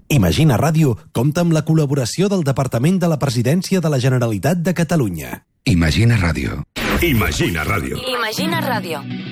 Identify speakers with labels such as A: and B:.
A: Imagina Ràdio compta amb la col·laboració del Departament de la Presidència de la Generalitat de Catalunya.
B: Imagina Ràdio.
C: Imagina Ràdio.
D: Imagina Ràdio.